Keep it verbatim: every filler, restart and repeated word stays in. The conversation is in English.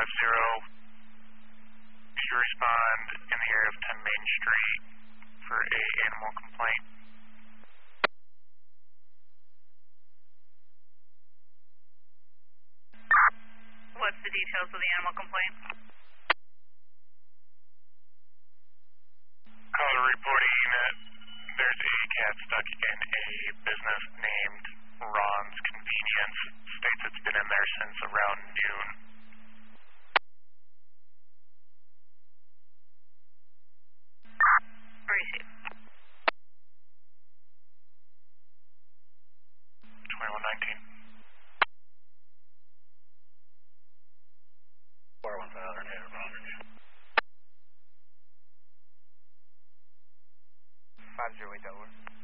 zero. Could you respond in the area of ten Main Street for a animal complaint? What's the details of the animal complaint? Caller reporting that there's a cat stuck in a business named Ron's Convenience. States it's been in there since around noon. Receive. twenty-one nineteen. four one five hundred eight hundred. five zero eight Delaware.